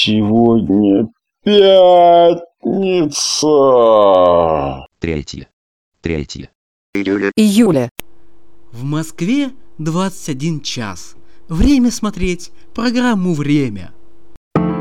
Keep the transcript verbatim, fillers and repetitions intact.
Сегодня пятница. Третье. Третье. Июля. Июля. В Москве двадцать один час. Время смотреть программу «Время».